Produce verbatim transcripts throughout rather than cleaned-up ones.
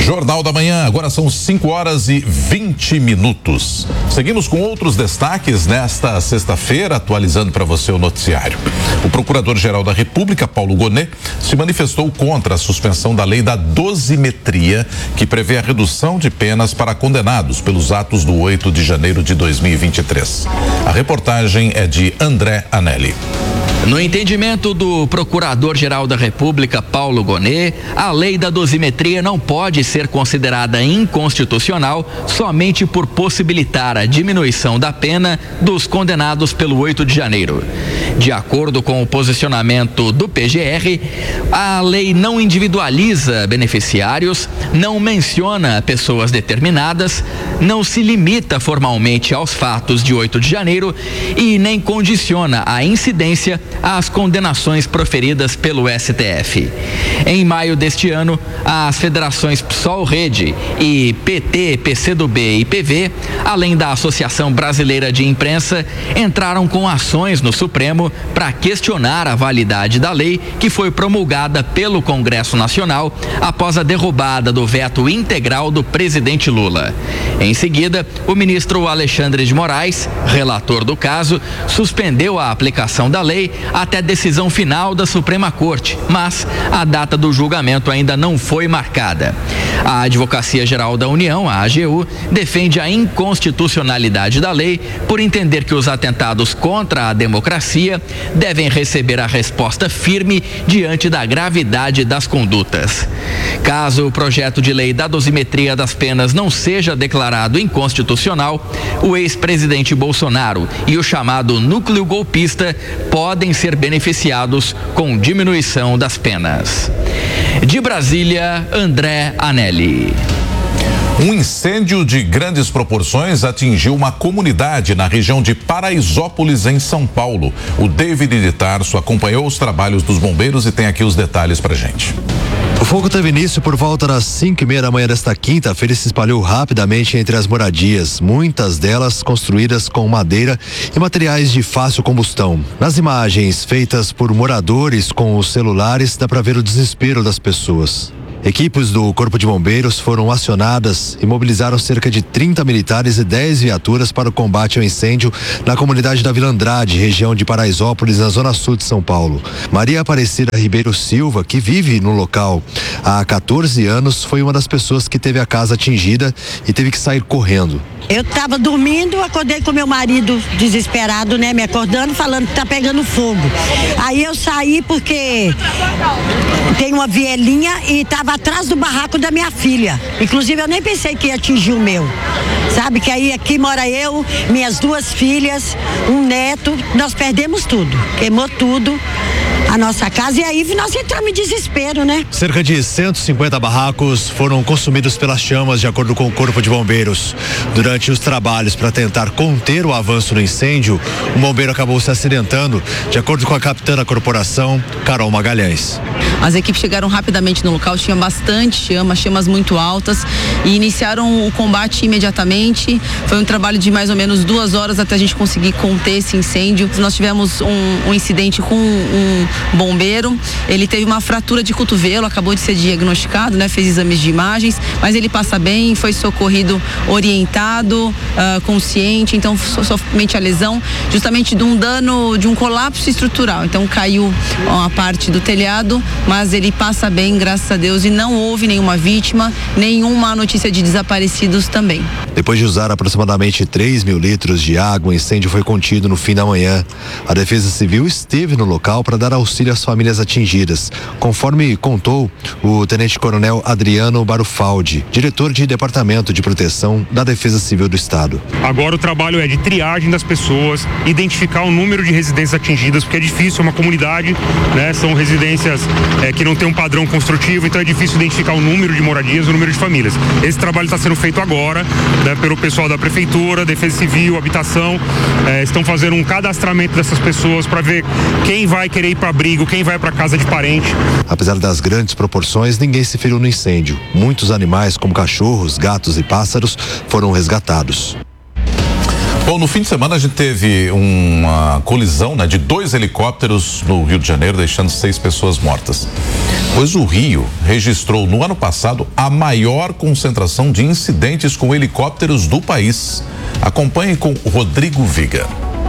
Jornal da Manhã, agora são cinco horas e vinte minutos. Seguimos com outros destaques nesta sexta-feira, atualizando para você o noticiário. O Procurador-Geral da República, Paulo Gonet, se manifestou contra a suspensão da lei da dosimetria, que prevê a redução de penas para condenados pelos atos do oito de janeiro de dois mil e vinte e três. A reportagem é de André Anelli. No entendimento do Procurador-Geral da República, Paulo Gonet, a lei da dosimetria não pode ser considerada inconstitucional somente por possibilitar a diminuição da pena dos condenados pelo oito de janeiro. De acordo com o posicionamento do P G R, a lei não individualiza beneficiários, não menciona pessoas determinadas, não se limita formalmente aos fatos de oito de janeiro e nem condiciona a incidência às condenações proferidas pelo S T F. Em maio deste ano, as federações PSOL Rede e P T, P C do B e P V, além da Associação Brasileira de Imprensa, entraram com ações no Supremo para questionar a validade da lei que foi promulgada pelo Congresso Nacional após a derrubada do veto integral do presidente Lula. Em seguida, o ministro Alexandre de Moraes, relator do caso, suspendeu a aplicação da lei até decisão final da Suprema Corte, mas a data do julgamento ainda não foi marcada. A Advocacia Geral da União, a A G U, defende a inconstitucionalidade da lei por entender que os atentados contra a democracia devem receber a resposta firme diante da gravidade das condutas. Caso o projeto de lei da dosimetria das penas não seja declarado inconstitucional, o ex-presidente Bolsonaro e o chamado núcleo golpista podem ser beneficiados com diminuição das penas. De Brasília, André Anelli. Um incêndio de grandes proporções atingiu uma comunidade na região de Paraisópolis, em São Paulo. O David de Tarso acompanhou os trabalhos dos bombeiros e tem aqui os detalhes pra gente. O fogo teve início por volta das cinco e meia da manhã desta quinta-feira e se espalhou rapidamente entre as moradias, muitas delas construídas com madeira e materiais de fácil combustão. Nas imagens feitas por moradores com os celulares, dá para ver o desespero das pessoas. Equipes do Corpo de Bombeiros foram acionadas e mobilizaram cerca de trinta militares e dez viaturas para o combate ao incêndio na comunidade da Vila Andrade, região de Paraisópolis, na zona sul de São Paulo. Maria Aparecida Ribeiro Silva, que vive no local há quatorze anos, foi uma das pessoas que teve a casa atingida e teve que sair correndo. Eu estava dormindo, acordei com meu marido desesperado, né, me acordando, falando que tá pegando fogo. Aí eu saí porque tem uma vielinha e estava atrás do barraco da minha filha. Inclusive eu nem pensei que ia atingir o meu. Sabe que aí aqui mora eu, minhas duas filhas, um neto, nós perdemos tudo, queimou tudo. A nossa casa, e aí nós entramos em desespero, né? Cerca de cento e cinquenta barracos foram consumidos pelas chamas, de acordo com o Corpo de Bombeiros. Durante os trabalhos para tentar conter o avanço do incêndio, o bombeiro acabou se acidentando, de acordo com a capitã da corporação, Carol Magalhães. As equipes chegaram rapidamente no local, tinha bastante chama, chamas muito altas, e iniciaram o combate imediatamente. Foi um trabalho de mais ou menos duas horas até a gente conseguir conter esse incêndio. Nós tivemos um, um incidente com um bombeiro, ele teve uma fratura de cotovelo, acabou de ser diagnosticado, né? Fez exames de imagens, mas ele passa bem, foi socorrido orientado, uh, consciente, então somente a lesão justamente de um dano, de um colapso estrutural, então caiu uma parte do telhado, mas ele passa bem, graças a Deus, e não houve nenhuma vítima, nenhuma notícia de desaparecidos também. Depois de usar aproximadamente três mil litros de água, o incêndio foi contido no fim da manhã. A Defesa Civil esteve no local para dar auxílio às famílias atingidas, conforme contou o tenente-coronel Adriano Barufaldi, diretor de Departamento de Proteção da Defesa Civil do Estado. Agora o trabalho é de triagem das pessoas, identificar o número de residências atingidas, porque é difícil, é uma comunidade, né? São residências é, que não tem um padrão construtivo, então é difícil identificar o número de moradias, o número de famílias. Esse trabalho está sendo feito agora, né, pelo pessoal da Prefeitura, Defesa Civil, Habitação, é, estão fazendo um cadastramento dessas pessoas para ver quem vai querer ir para abrigo, quem vai para casa de parente. Apesar das grandes proporções, ninguém se feriu no incêndio. Muitos animais, como cachorros, gatos e pássaros, foram resgatados. Bom, no fim de semana a gente teve uma colisão, né, de dois helicópteros no Rio de Janeiro, deixando seis pessoas mortas. Pois o Rio registrou no ano passado a maior concentração de incidentes com helicópteros do país. Acompanhe com Rodrigo Viga.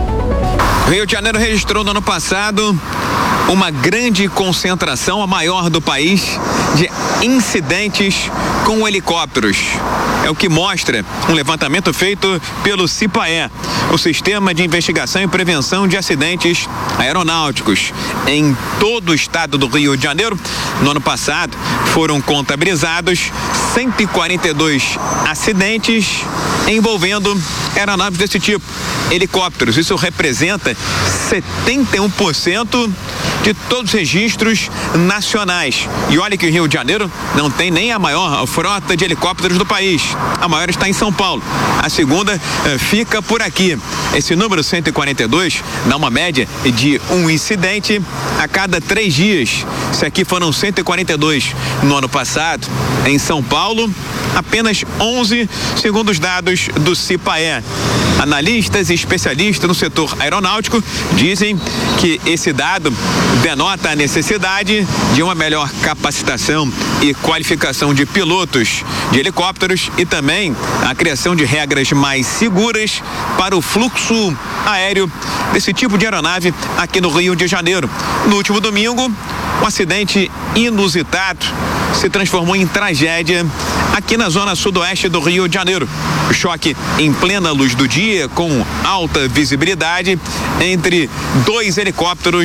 Rio de Janeiro registrou no ano passado uma grande concentração, a maior do país, de incidentes com helicópteros. É o que mostra um levantamento feito pelo CIPAE, o Sistema de Investigação e Prevenção de Acidentes Aeronáuticos. Em todo o estado do Rio de Janeiro, no ano passado, foram contabilizados cento e quarenta e dois acidentes envolvendo aeronaves desse tipo, helicópteros. Isso representa setenta e um por cento de todos os registros nacionais. E olha que o Rio de Janeiro não tem nem a maior frota de helicópteros do país. A maior está em São Paulo. A segunda eh, fica por aqui. Esse número cento e quarenta e dois dá uma média de um incidente a cada três dias. Se aqui foram cento e quarenta e dois no ano passado, em São Paulo, apenas onze, segundo os dados do CIPAE. Analistas e especialistas no setor aeronáutico dizem que esse dado denota a necessidade de uma melhor capacitação e qualificação de pilotos de helicópteros e também a criação de regras mais seguras para o fluxo aéreo desse tipo de aeronave aqui no Rio de Janeiro. No último domingo, um acidente inusitado se transformou em tragédia aqui na zona sudoeste do Rio de Janeiro. O choque em plena luz do dia, com alta visibilidade, entre dois helicópteros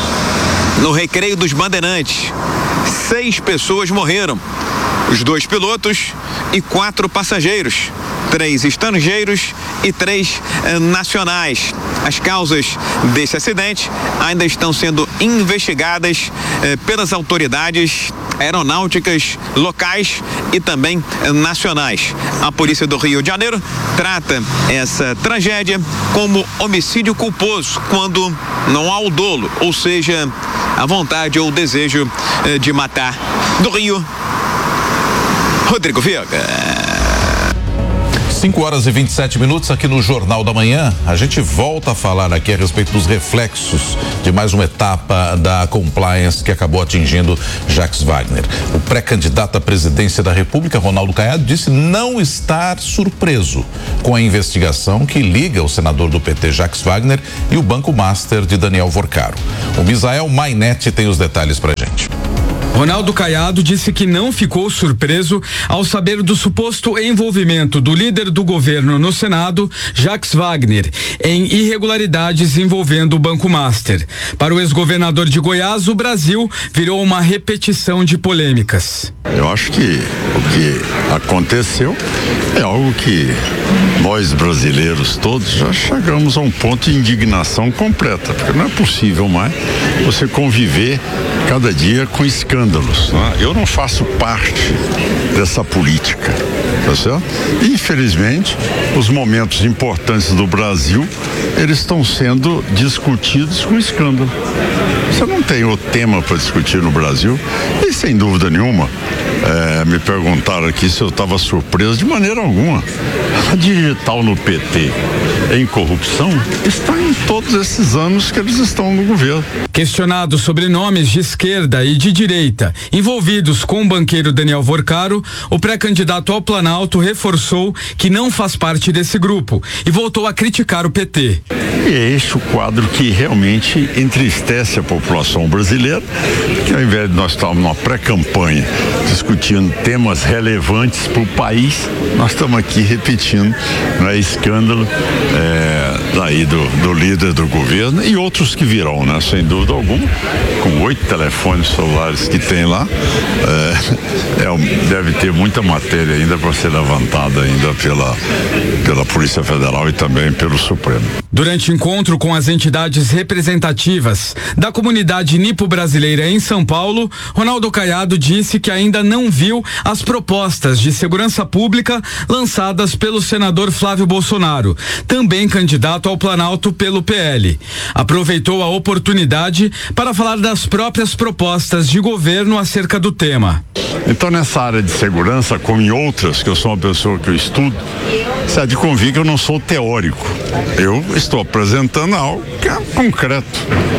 no Recreio dos Bandeirantes. Seis pessoas morreram, os dois pilotos e quatro passageiros, três estrangeiros e três eh, nacionais. As causas desse acidente ainda estão sendo investigadas eh, pelas autoridades aeronáuticas locais e também eh, nacionais. A Polícia do Rio de Janeiro trata essa tragédia como homicídio culposo, quando não há o dolo, ou seja, a vontade ou o desejo eh, de matar. Do Rio, Rodrigo Viga. cinco horas e vinte e sete minutos aqui no Jornal da Manhã. A gente volta a falar aqui a respeito dos reflexos de mais uma etapa da compliance que acabou atingindo Jacques Wagner. O pré-candidato à presidência da República, Ronaldo Caiado, disse não estar surpreso com a investigação que liga o senador do P T, Jacques Wagner, e o Banco Master de Daniel Vorcaro. O Misael Mainetti tem os detalhes pra gente. Ronaldo Caiado disse que não ficou surpreso ao saber do suposto envolvimento do líder do governo no Senado, Jacques Wagner, em irregularidades envolvendo o Banco Master. Para o ex-governador de Goiás, o Brasil virou uma repetição de polêmicas. Eu acho que o que aconteceu é algo que nós brasileiros todos já chegamos a um ponto de indignação completa, porque não é possível mais você conviver cada dia com escândalos, né? Eu não faço parte dessa política, tá certo? Infelizmente, os momentos importantes do Brasil, eles estão sendo discutidos com escândalo. Você não tem o tema para discutir no Brasil e, sem dúvida nenhuma, é, me perguntaram aqui se eu estava surpreso. De maneira alguma. A digital no P T em corrupção está em todos esses anos que eles estão no governo. Questionado sobre nomes de esquerda e de direita envolvidos com o banqueiro Daniel Vorcaro, o pré-candidato ao Planalto reforçou que não faz parte desse grupo e voltou a criticar o P T. E é este o quadro que realmente entristece a população brasileira, que ao invés de nós estarmos numa pré-campanha discutindo temas relevantes para o país, nós estamos aqui repetindo, né, escândalo é, daí do, do líder do governo e outros que virão, né, sem dúvida alguma, com oito telefones celulares que tem lá, é, é, deve ter muita matéria ainda para ser levantada ainda pela, pela Polícia Federal e também pelo Supremo. Durante encontro com as entidades representativas da comunidade nipo-brasileira em São Paulo, Ronaldo Caiado disse que ainda não não viu as propostas de segurança pública lançadas pelo senador Flávio Bolsonaro, também candidato ao Planalto pelo P L. Aproveitou a oportunidade para falar das próprias propostas de governo acerca do tema. Então, nessa área de segurança, como em outras, que eu sou uma pessoa que eu estudo, você há de convir que eu não sou teórico. Eu estou apresentando algo que é concreto,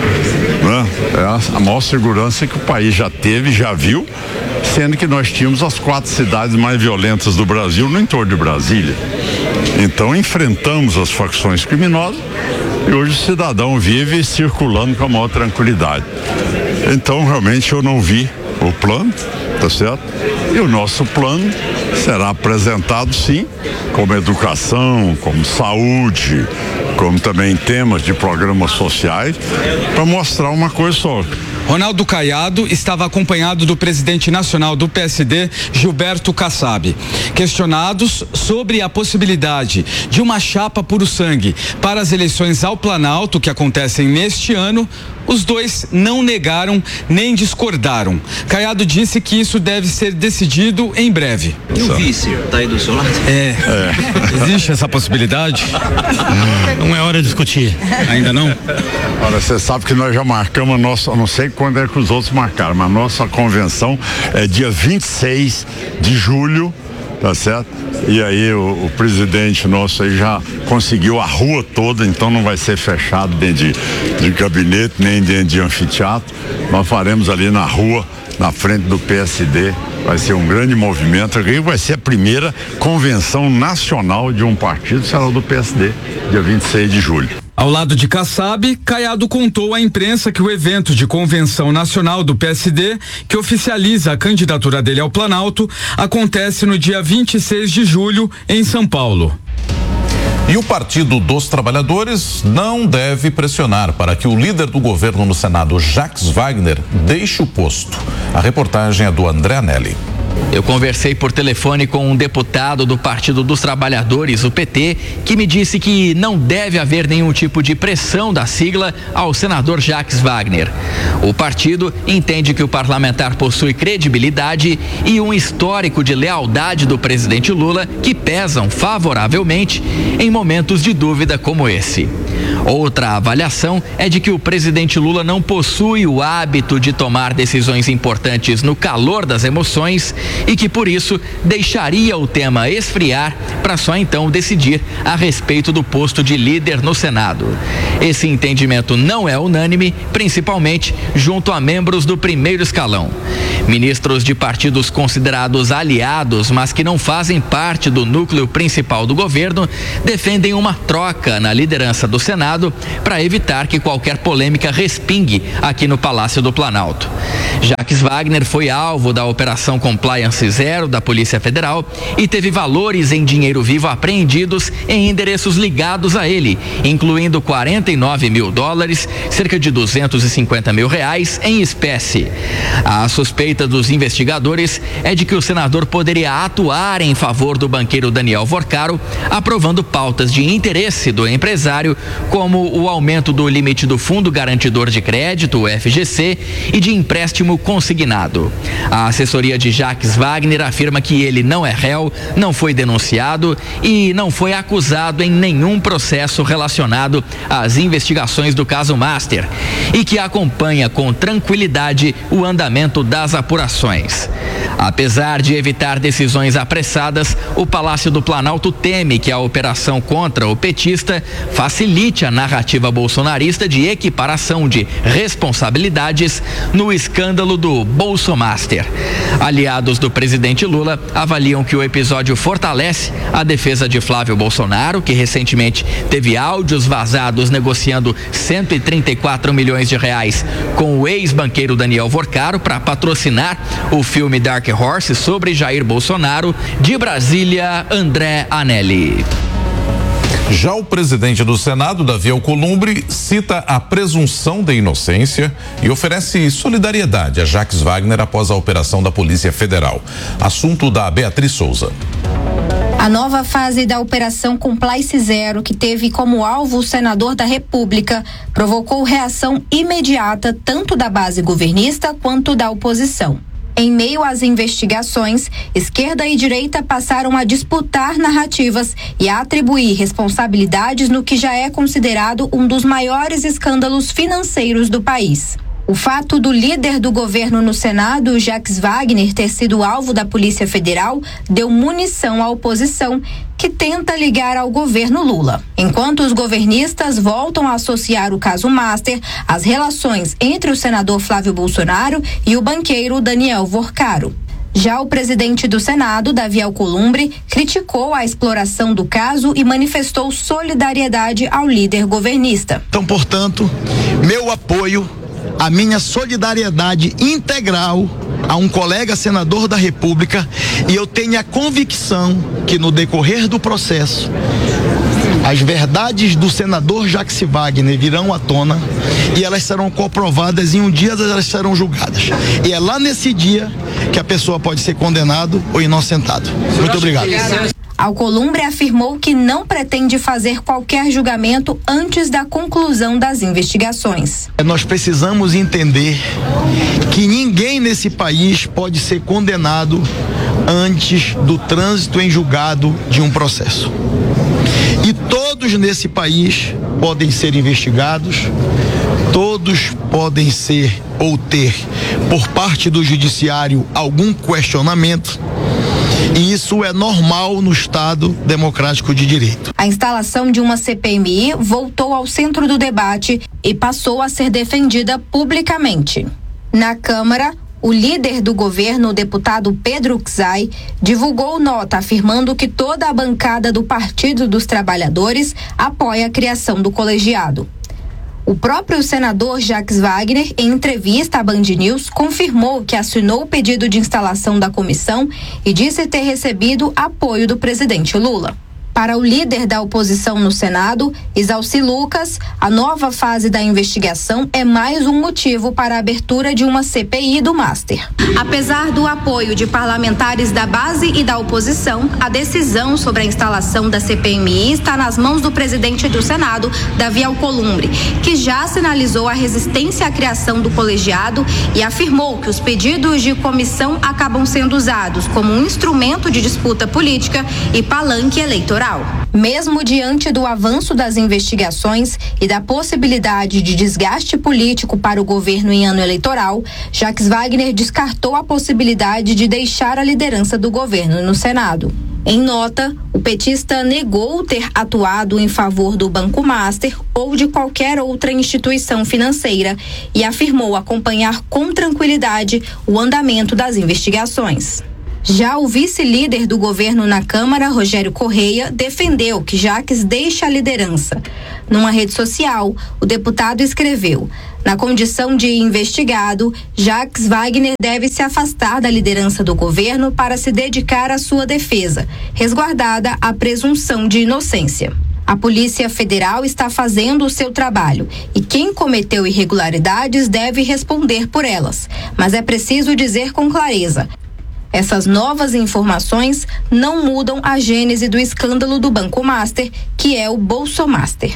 né? É a maior segurança que o país já teve, já viu, sendo que nós tínhamos as quatro cidades mais violentas do Brasil no entorno de Brasília. Então, enfrentamos as facções criminosas e hoje o cidadão vive circulando com a maior tranquilidade. Então, realmente, eu não vi o plano, tá certo? E o nosso plano será apresentado, sim, como educação, como saúde, como também temas de programas sociais, para mostrar uma coisa só. Ronaldo Caiado estava acompanhado do presidente nacional do P S D, Gilberto Kassab. Questionados sobre a possibilidade de uma chapa puro sangue para as eleições ao Planalto que acontecem neste ano, os dois não negaram nem discordaram. Caiado disse que isso deve ser decidido em breve. E o vice, tá aí do seu lado? É. é. Existe essa possibilidade? Não é hora de discutir. Ainda não? Olha, você sabe que nós já marcamos a nossa, eu não sei quando é que os outros marcaram, mas a nossa convenção é dia vinte e seis de julho, tá certo? E aí o, o presidente nosso aí já conseguiu a rua toda, então não vai ser fechado dentro de, de gabinete, nem dentro de anfiteatro. Nós faremos ali na rua, na frente do P S D. Vai ser um grande movimento, e vai ser a primeira convenção nacional de um partido, será do P S D, dia vinte e seis de julho. Ao lado de Kassab, Caiado contou à imprensa que o evento de convenção nacional do P S D, que oficializa a candidatura dele ao Planalto, acontece no dia vinte e seis de julho, em São Paulo. E o Partido dos Trabalhadores não deve pressionar para que o líder do governo no Senado, Jacques Wagner, deixe o posto. A reportagem é do André Anelli. Eu conversei por telefone com um deputado do Partido dos Trabalhadores, o P T, que me disse que não deve haver nenhum tipo de pressão da sigla ao senador Jacques Wagner. O partido entende que o parlamentar possui credibilidade e um histórico de lealdade do presidente Lula que pesam favoravelmente em momentos de dúvida como esse. Outra avaliação é de que o presidente Lula não possui o hábito de tomar decisões importantes no calor das emoções e que, por isso, deixaria o tema esfriar para só então decidir a respeito do posto de líder no Senado. Esse entendimento não é unânime, principalmente junto a membros do primeiro escalão. Ministros de partidos considerados aliados, mas que não fazem parte do núcleo principal do governo, defendem uma troca na liderança do Senado para evitar que qualquer polêmica respingue aqui no Palácio do Planalto. Jacques Wagner foi alvo da Operação Compliance Zero da Polícia Federal e teve valores em dinheiro vivo apreendidos em endereços ligados a ele, incluindo quarenta e nove mil dólares, cerca de duzentos e cinquenta mil reais em espécie. A suspeita dos investigadores é de que o senador poderia atuar em favor do banqueiro Daniel Vorcaro, aprovando pautas de interesse do empresário, como o aumento do limite do Fundo Garantidor de Crédito, o F G C, e de empréstimo consignado. A assessoria de Jacques Wagner afirma que ele não é réu, não foi denunciado e não foi acusado em nenhum processo relacionado às investigações do caso Master e que acompanha com tranquilidade o andamento das apurações. Apesar de evitar decisões apressadas, o Palácio do Planalto teme que a operação contra o petista facilite a narrativa bolsonarista de equiparação de responsabilidades no escândalo do Bolsomaster. Aliados do presidente Lula avaliam que o episódio fortalece a defesa de Flávio Bolsonaro, que recentemente teve áudios vazados negociando cento e trinta e quatro milhões de reais com o ex-banqueiro Daniel Vorcaro para patrocinar o filme Dark Horse sobre Jair Bolsonaro. De Brasília, André Anelli. Já o presidente do Senado, Davi Alcolumbre, cita a presunção de inocência e oferece solidariedade a Jacques Wagner após a operação da Polícia Federal. Assunto da Beatriz Souza. A nova fase da Operação Compliance Zero, que teve como alvo o senador da República, provocou reação imediata tanto da base governista quanto da oposição. Em meio às investigações, esquerda e direita passaram a disputar narrativas e a atribuir responsabilidades no que já é considerado um dos maiores escândalos financeiros do país. O fato do líder do governo no Senado, Jacques Wagner, ter sido alvo da Polícia Federal deu munição à oposição, que tenta ligar ao governo Lula. Enquanto os governistas voltam a associar o caso Master às relações entre o senador Flávio Bolsonaro e o banqueiro Daniel Vorcaro. Já o presidente do Senado, Davi Alcolumbre, criticou a exploração do caso e manifestou solidariedade ao líder governista. Então, portanto, meu apoio, a minha solidariedade integral a um colega senador da República, e eu tenho a convicção que no decorrer do processo as verdades do senador Jacques Wagner virão à tona e elas serão comprovadas e um dia elas serão julgadas. E é lá nesse dia que a pessoa pode ser condenado ou inocentado. Muito obrigado. Alcolumbre afirmou que não pretende fazer qualquer julgamento antes da conclusão das investigações. Nós precisamos entender que ninguém nesse país pode ser condenado antes do trânsito em julgado de um processo. E todos nesse país podem ser investigados, todos podem ser ou ter, por parte do judiciário, algum questionamento. E isso é normal no Estado democrático de direito. A instalação de uma C P M I voltou ao centro do debate e passou a ser defendida publicamente. Na Câmara, o líder do governo, o deputado Pedro Czai, divulgou nota afirmando que toda a bancada do Partido dos Trabalhadores apoia a criação do colegiado. O próprio senador Jacques Wagner, em entrevista à Band News, confirmou que assinou o pedido de instalação da comissão e disse ter recebido apoio do presidente Lula. Para o líder da oposição no Senado, Isalci Lucas, a nova fase da investigação é mais um motivo para a abertura de uma C P I do Master. Apesar do apoio de parlamentares da base e da oposição, a decisão sobre a instalação da C P M I está nas mãos do presidente do Senado, Davi Alcolumbre, que já sinalizou a resistência à criação do colegiado e afirmou que os pedidos de comissão acabam sendo usados como um instrumento de disputa política e palanque eleitoral. Mesmo diante do avanço das investigações e da possibilidade de desgaste político para o governo em ano eleitoral, Jacques Wagner descartou a possibilidade de deixar a liderança do governo no Senado. Em nota, o petista negou ter atuado em favor do Banco Master ou de qualquer outra instituição financeira e afirmou acompanhar com tranquilidade o andamento das investigações. Já o vice-líder do governo na Câmara, Rogério Correia, defendeu que Jacques deixe a liderança. Numa rede social, o deputado escreveu: na condição de investigado, Jacques Wagner deve se afastar da liderança do governo para se dedicar à sua defesa, resguardada a presunção de inocência. A Polícia Federal está fazendo o seu trabalho e quem cometeu irregularidades deve responder por elas, mas é preciso dizer com clareza: essas novas informações não mudam a gênese do escândalo do Banco Master, que é o Bolsomaster.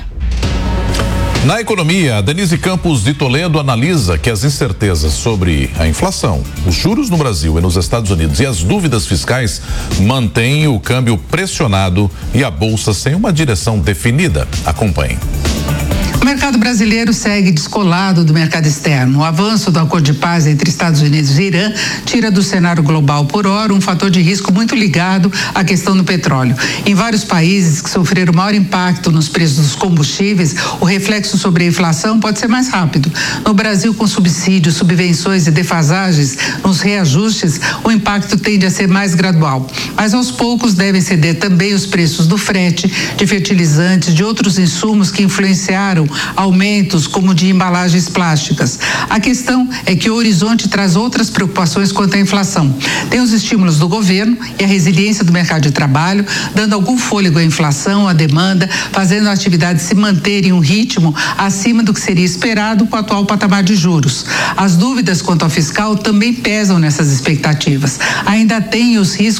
Na economia, a Denise Campos de Toledo analisa que as incertezas sobre a inflação, os juros no Brasil e nos Estados Unidos e as dúvidas fiscais mantêm o câmbio pressionado e a bolsa sem uma direção definida. Acompanhe. O mercado brasileiro segue descolado do mercado externo. O avanço do acordo de paz entre Estados Unidos e Irã tira do cenário global por hora um fator de risco muito ligado à questão do petróleo. Em vários países que sofreram maior impacto nos preços dos combustíveis, o reflexo sobre a inflação pode ser mais rápido. No Brasil, com subsídios, subvenções e defasagens nos reajustes, o impacto tende a ser mais gradual. Mas aos poucos devem ceder também os preços do frete, de fertilizantes, de outros insumos que influenciaram aumentos como de embalagens plásticas. A questão é que o horizonte traz outras preocupações quanto à inflação. Tem os estímulos do governo e a resiliência do mercado de trabalho, dando algum fôlego à inflação, à demanda, fazendo a atividade se manter em um ritmo acima do que seria esperado com o atual patamar de juros. As dúvidas quanto ao fiscal também pesam nessas expectativas. Ainda tem os riscos relacionados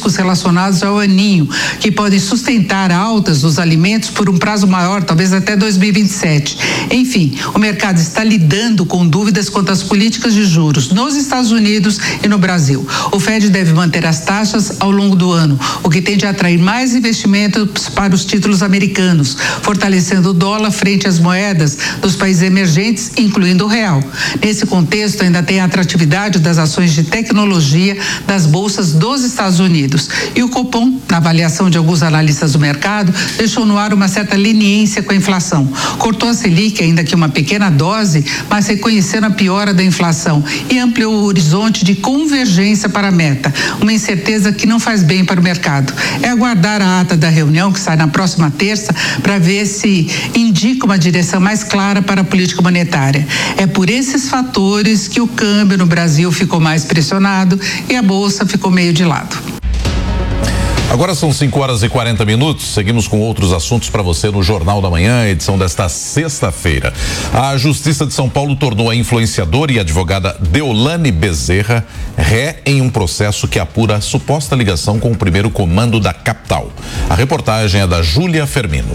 relacionados ao aninho, que podem sustentar altas dos alimentos por um prazo maior, talvez até dois mil e vinte e sete. Enfim, o mercado está lidando com dúvidas quanto às políticas de juros nos Estados Unidos e no Brasil. O F E D deve manter as taxas ao longo do ano, o que tende a atrair mais investimentos para os títulos americanos, fortalecendo o dólar frente às moedas dos países emergentes, incluindo o real. Nesse contexto, ainda tem a atratividade das ações de tecnologia das bolsas dos Estados Unidos. E o Copom, na avaliação de alguns analistas do mercado, deixou no ar uma certa leniência com a inflação. Cortou a Selic, ainda que uma pequena dose, mas reconhecendo a piora da inflação e ampliou o horizonte de convergência para a meta, uma incerteza que não faz bem para o mercado. É aguardar a ata da reunião, que sai na próxima terça, para ver se indica uma direção mais clara para a política monetária. É por esses fatores que o câmbio no Brasil ficou mais pressionado e a bolsa ficou meio de lado. Agora são cinco horas e quarenta minutos. Seguimos com outros assuntos para você no Jornal da Manhã, edição desta sexta-feira. A Justiça de São Paulo tornou a influenciadora e advogada Deolane Bezerra ré em um processo que apura a suposta ligação com o primeiro comando da capital. A reportagem é da Júlia Fermino.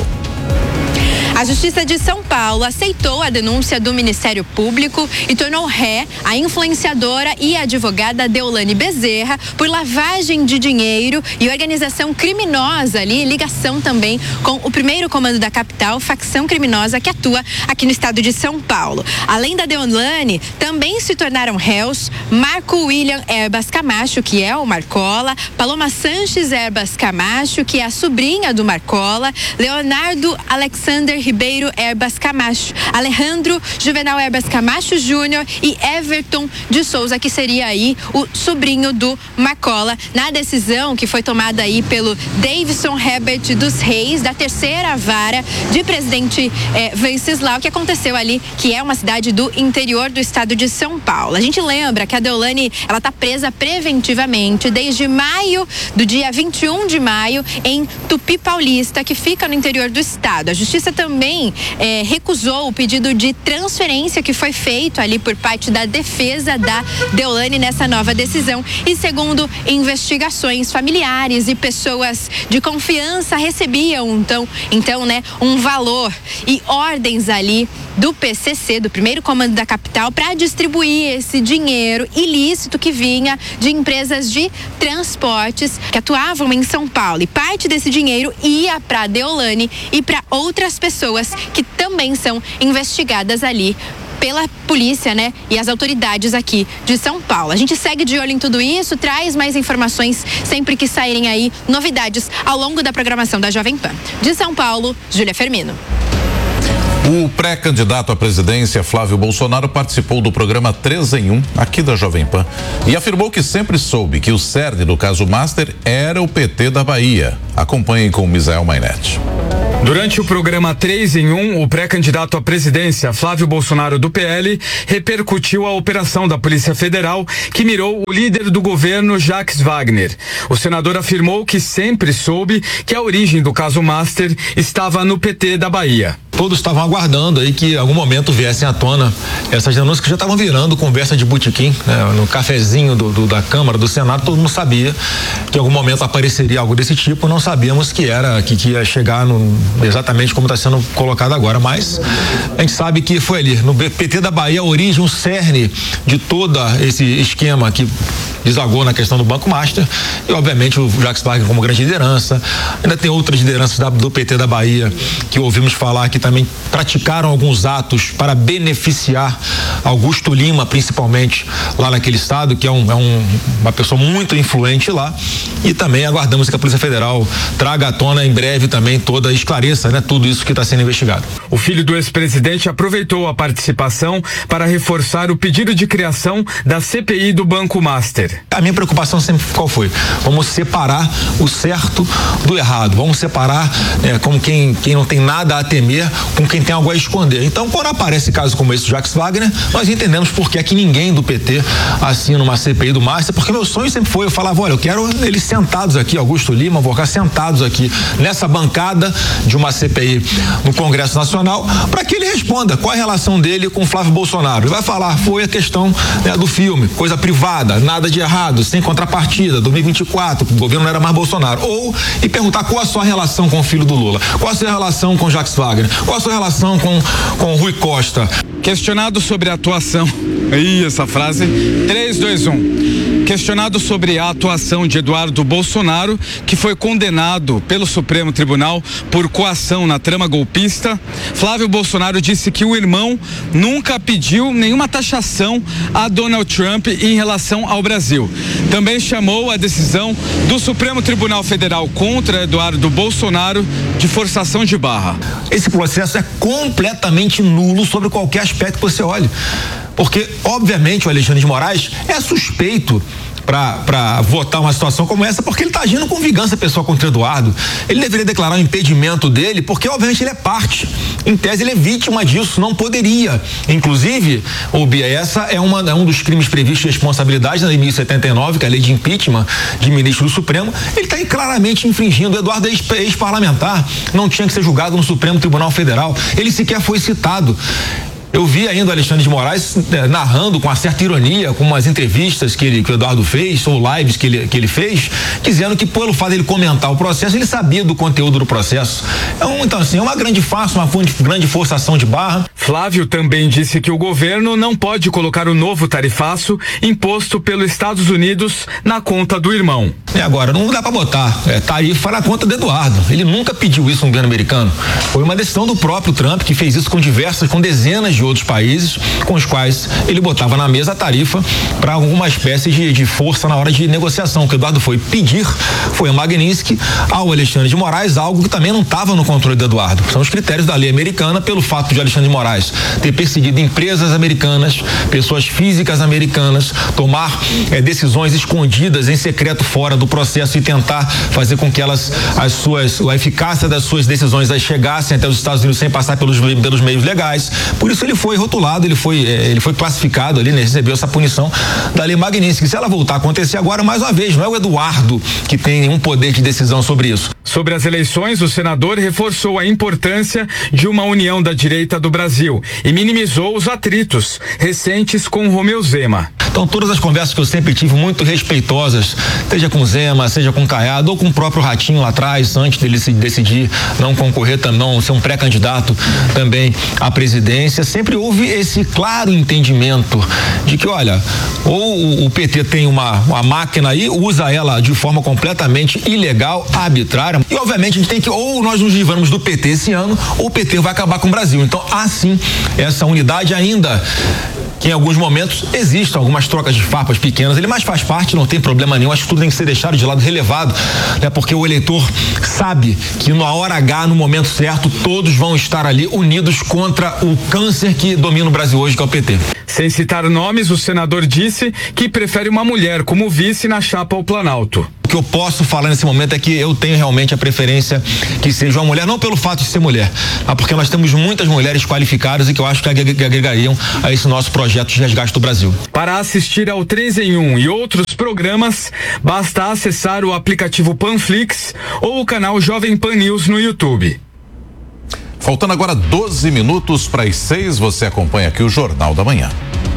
A Justiça de São Paulo aceitou a denúncia do Ministério Público e tornou ré a influenciadora e advogada Deolane Bezerra por lavagem de dinheiro e organização criminosa ali, ligação também com o primeiro comando da capital, facção criminosa que atua aqui no estado de São Paulo. Além da Deolane, também se tornaram réus Marco William Erbas Camacho, que é o Marcola, Paloma Sanches Erbas Camacho, que é a sobrinha do Marcola, Leonardo Alexander Ribeiro Erbas Camacho, Alejandro Juvenal Erbas Camacho Júnior e Everton de Souza, que seria aí o sobrinho do Marcola, na decisão que foi tomada aí pelo Davidson Herbert dos Reis, da terceira vara de presidente eh, Venceslau, que aconteceu ali, que é uma cidade do interior do estado de São Paulo. A gente lembra que a Deolane, ela tá presa preventivamente desde maio, do dia vinte e um de maio, em Tupi Paulista, que fica no interior do estado. A justiça também também eh, recusou o pedido de transferência que foi feito ali por parte da defesa da Deolane nessa nova decisão. E segundo investigações, familiares e pessoas de confiança recebiam então, então, né, um valor e ordens ali do P C C, do primeiro comando da capital, para distribuir esse dinheiro ilícito que vinha de empresas de transportes que atuavam em São Paulo. E parte desse dinheiro ia para Deolane e para outras pessoas que também são investigadas ali pela polícia, né? E as autoridades aqui de São Paulo. A gente segue de olho em tudo isso, traz mais informações sempre que saírem aí novidades ao longo da programação da Jovem Pan. De São Paulo, Júlia Fermino. O pré-candidato à presidência, Flávio Bolsonaro, participou do programa três em um, aqui da Jovem Pan, e afirmou que sempre soube que o cerne do caso Master era o P T da Bahia. Acompanhem com o Misael Mainetti. Durante o programa três em um, o pré-candidato à presidência, Flávio Bolsonaro, do P L, repercutiu a operação da Polícia Federal que mirou o líder do governo, Jacques Wagner. O senador afirmou que sempre soube que a origem do caso Master estava no P T da Bahia. Todos estavam aguardando aí que em algum momento viessem à tona essas denúncias que já estavam virando conversa de botequim, né? No cafezinho do, do, da Câmara, do Senado, todo mundo sabia que em algum momento apareceria algo desse tipo, não sabíamos que era, que, que ia chegar no, exatamente como está sendo colocado agora, mas a gente sabe que foi ali, no P T da Bahia, a origem, o cerne de todo esse esquema que desagou na questão do Banco Master, e obviamente o Jacques Wagner como grande liderança. Ainda tem outras lideranças da, do P T da Bahia que ouvimos falar que também praticaram alguns atos para beneficiar Augusto Lima, principalmente lá naquele estado, que é, um, é um, uma pessoa muito influente lá. E também aguardamos que a Polícia Federal traga à tona em breve também toda, esclareça, né, tudo isso que está sendo investigado. O filho do ex-presidente aproveitou a participação para reforçar o pedido de criação da C P I do Banco Master. A minha preocupação sempre qual foi? Vamos separar o certo do errado, vamos separar é, como quem, quem não tem nada a temer com quem tem algo a esconder. Então, quando aparece caso como esse do Jacques Wagner, nós entendemos por que é que ninguém do P T assina uma C P I do Master, porque meu sonho sempre foi, eu falava, olha, eu quero eles sentados aqui, Augusto Lima, vou ficar sentados aqui nessa bancada de uma C P I no Congresso Nacional, para que ele responda qual a relação dele com Flávio Bolsonaro. Ele vai falar, foi a questão, né, do filme, coisa privada, nada de errado, sem contrapartida, dois mil e vinte e quatro, o governo não era mais Bolsonaro. Ou e perguntar qual a sua relação com o filho do Lula, qual a sua relação com Jacques Wagner, qual a sua relação com, com o Rui Costa. Questionado sobre a atuação, aí essa frase, três, dois, um. Questionado sobre a atuação de Eduardo Bolsonaro, que foi condenado pelo Supremo Tribunal por coação na trama golpista, Flávio Bolsonaro disse que o irmão nunca pediu nenhuma taxação a Donald Trump em relação ao Brasil. Também chamou a decisão do Supremo Tribunal Federal contra Eduardo Bolsonaro de forçação de barra. Esse processo é completamente nulo sobre qualquer aspecto que você olhe. Porque, obviamente, o Alexandre de Moraes é suspeito para votar uma situação como essa, porque ele está agindo com vingança pessoal contra o Eduardo. Ele deveria declarar o impedimento dele, porque, obviamente, ele é parte. Em tese, ele é vítima disso, não poderia. Inclusive, o Bia, essa é, uma, é um dos crimes previstos de responsabilidade na Lei mil e setenta e nove, que é a lei de impeachment de ministro do Supremo. Ele está claramente infringindo. O Eduardo é ex-parlamentar, não tinha que ser julgado no Supremo Tribunal Federal. Ele sequer foi citado. Eu vi ainda o Alexandre de Moraes eh, narrando com uma certa ironia, com umas entrevistas que, ele, que o Eduardo fez, ou lives que ele, que ele fez, dizendo que pelo fato de ele comentar o processo, ele sabia do conteúdo do processo. Então, então assim, é uma grande farsa, uma grande forçação de barra. Flávio também disse que o governo não pode colocar o novo tarifaço imposto pelos Estados Unidos na conta do irmão. E agora, não dá para botar é, tarifa na conta do Eduardo. Ele nunca pediu isso no governo americano. Foi uma decisão do próprio Trump, que fez isso com diversas, com dezenas de outros países com os quais ele botava na mesa a tarifa para alguma espécie de, de força na hora de negociação. O que o Eduardo foi pedir foi a Magnitsky ao Alexandre de Moraes, algo que também não estava no controle do Eduardo. São os critérios da lei americana, pelo fato de Alexandre de Moraes ter perseguido empresas americanas, pessoas físicas americanas, tomar é, decisões escondidas em secreto fora do processo e tentar fazer com que elas, as suas, a eficácia das suas decisões as chegassem até os Estados Unidos sem passar pelos, pelos meios legais. Por isso ele foi rotulado, ele foi, eh, ele foi classificado ali, né? Recebeu essa punição da lei Magnitsky. Se ela voltar a acontecer agora, mais uma vez, não é o Eduardo que tem nenhum poder de decisão sobre isso. Sobre as eleições, o senador reforçou a importância de uma união da direita do Brasil e minimizou os atritos recentes com Romeu Zema. Então, todas as conversas que eu sempre tive muito respeitosas, seja com Zema, seja com Caiado ou com o próprio Ratinho lá atrás, antes dele se decidir não concorrer, não ser um pré-candidato também à presidência, sempre houve esse claro entendimento de que, olha, ou o P T tem uma, uma máquina aí, usa ela de forma completamente ilegal, arbitrária, e obviamente a gente tem que, ou nós nos livramos do P T esse ano, ou o P T vai acabar com o Brasil. Então, há sim essa unidade ainda, que em alguns momentos existem algumas trocas de farpas pequenas, ele mais faz parte, não tem problema nenhum, acho que tudo tem que ser deixado de lado, relevado, né? Porque o eleitor sabe que na hora H, no momento certo, todos vão estar ali unidos contra o câncer que domina o Brasil hoje, que é o P T. Sem citar nomes, o senador disse que prefere uma mulher como vice na chapa ao Planalto. O que eu posso falar nesse momento é que eu tenho realmente a preferência que seja uma mulher, não pelo fato de ser mulher, mas porque nós temos muitas mulheres qualificadas e que eu acho que agregariam a esse nosso projeto de resgate do Brasil. Para assistir ao três em um e outros programas, basta acessar o aplicativo Panflix ou o canal Jovem Pan News no YouTube. Faltando agora doze minutos para as seis, você acompanha aqui o Jornal da Manhã.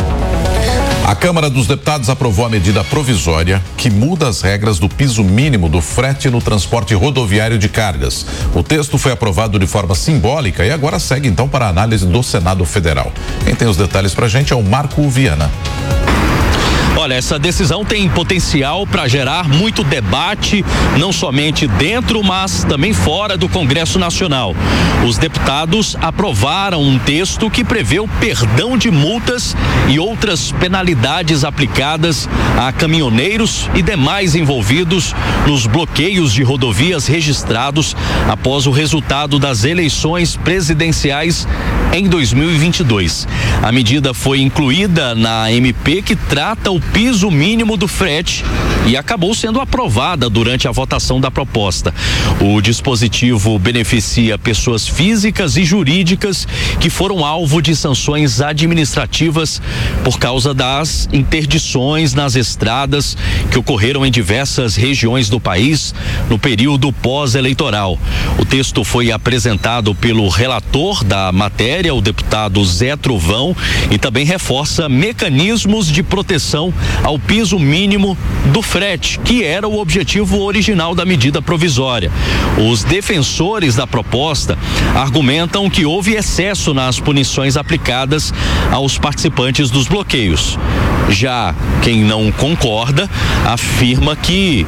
A Câmara dos Deputados aprovou a medida provisória que muda as regras do piso mínimo do frete no transporte rodoviário de cargas. O texto foi aprovado de forma simbólica e agora segue então para a análise do Senado Federal. Quem tem os detalhes para a gente é o Marco Viana. Olha, essa decisão tem potencial para gerar muito debate, não somente dentro, mas também fora do Congresso Nacional. Os deputados aprovaram um texto que prevê o perdão de multas e outras penalidades aplicadas a caminhoneiros e demais envolvidos nos bloqueios de rodovias registrados após o resultado das eleições presidenciais em dois mil e vinte e dois. A medida foi incluída na M P que trata o piso mínimo do frete e acabou sendo aprovada durante a votação da proposta. O dispositivo beneficia pessoas físicas e jurídicas que foram alvo de sanções administrativas por causa das interdições nas estradas que ocorreram em diversas regiões do país no período pós-eleitoral. O texto foi apresentado pelo relator da matéria, confere ao deputado Zé Trovão e também reforça mecanismos de proteção ao piso mínimo do frete, que era o objetivo original da medida provisória. Os defensores da proposta argumentam que houve excesso nas punições aplicadas aos participantes dos bloqueios. Já quem não concorda afirma que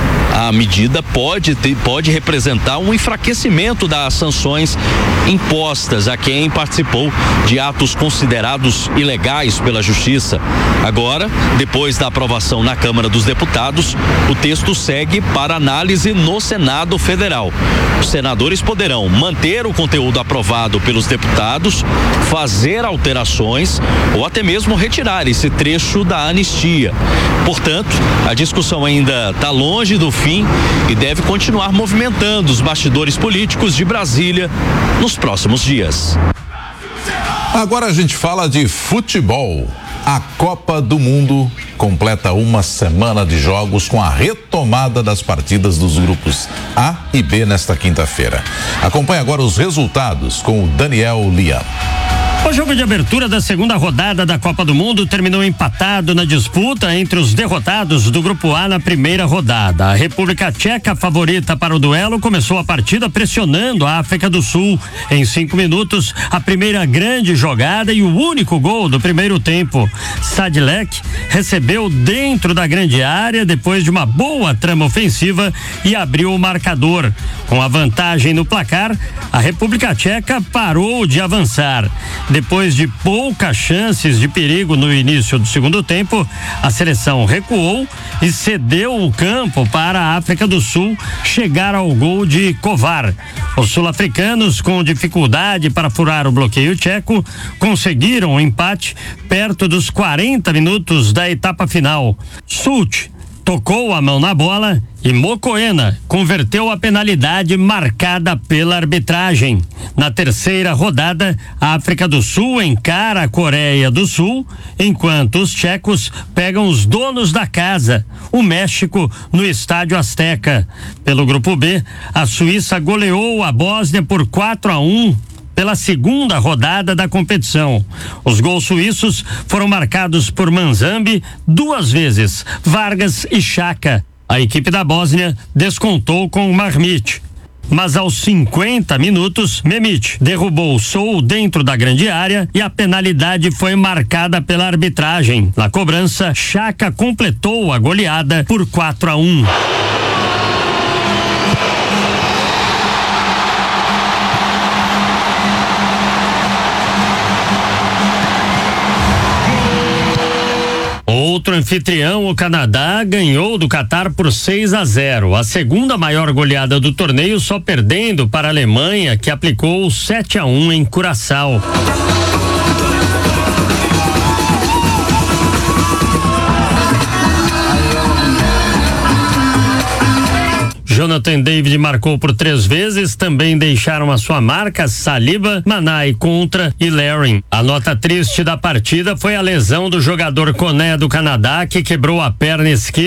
a medida pode, ter, pode representar um enfraquecimento das sanções impostas a quem participou de atos considerados ilegais pela Justiça. Agora, depois da aprovação na Câmara dos Deputados, o texto segue para análise no Senado Federal. Os senadores poderão manter o conteúdo aprovado pelos deputados, fazer alterações ou até mesmo retirar esse trecho da anistia. Portanto, a discussão ainda está longe do fim e deve continuar movimentando os bastidores políticos de Brasília nos próximos dias. Agora a gente fala de futebol. A Copa do Mundo completa uma semana de jogos com a retomada das partidas dos grupos A e B nesta quinta-feira. Acompanhe agora os resultados com o Daniel Lian. O jogo de abertura da segunda rodada da Copa do Mundo terminou empatado na disputa entre os derrotados do Grupo A na primeira rodada. A República Tcheca, favorita para o duelo, começou a partida pressionando a África do Sul. Em cinco minutos, a primeira grande jogada e o único gol do primeiro tempo. Sadilek recebeu dentro da grande área depois de uma boa trama ofensiva e abriu o marcador. Com a vantagem no placar, a República Tcheca parou de avançar. Depois de poucas chances de perigo no início do segundo tempo, a seleção recuou e cedeu o campo para a África do Sul chegar ao gol de Kovar. Os sul-africanos, com dificuldade para furar o bloqueio tcheco, conseguiram um empate perto dos quarenta minutos da etapa final. Sult tocou a mão na bola e Mokoena converteu a penalidade marcada pela arbitragem. Na terceira rodada, a África do Sul encara a Coreia do Sul, enquanto os tchecos pegam os donos da casa, o México, no Estádio Azteca. Pelo grupo B, a Suíça goleou a Bósnia por quatro a um. Pela segunda rodada da competição. Os gols suíços foram marcados por Manzambi duas vezes, Vargas e Xhaka. A equipe da Bósnia descontou com o Marmite. Mas aos cinquenta minutos, Memic derrubou Sou dentro da grande área e a penalidade foi marcada pela arbitragem. Na cobrança, Xhaka completou a goleada por quatro a um. Outro anfitrião, o Canadá, ganhou do Catar por seis a zero. A segunda maior goleada do torneio, só perdendo para a Alemanha, que aplicou sete a um em Curaçao. Jonathan David marcou por três vezes, também deixaram a sua marca Saliba, Manai Contra e Larin. A nota triste da partida foi a lesão do jogador Koné do Canadá, que quebrou a perna esquerda